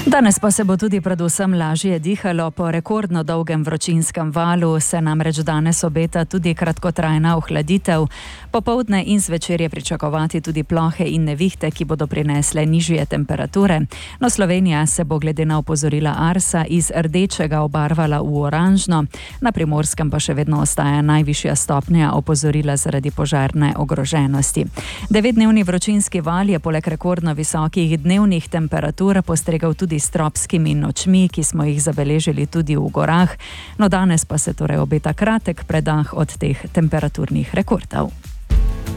Danes pa se bo tudi predvsem lažje dihalo. Po rekordno dolgem vročinskem valu se namreč danes obeta tudi kratkotrajna ohladitev. Popoldne in zvečer je pričakovati tudi plohe in nevihte, ki bodo prinesle nižje temperature. No, Slovenija se bo glede na opozorila Arsa iz rdečega obarvala v oranžno. Na Primorskem pa še vedno ostaja najvišja stopnja opozorila zaradi požarne ogroženosti. 9-dnevni vročinski val je poleg rekordno visokih dnevnih temperatur postregel tudi s tropskimi nočmi, ki smo jih zabeležili tudi v gorah. No, danes pa se torej obeta kratek predah od teh temperaturnih rekordov.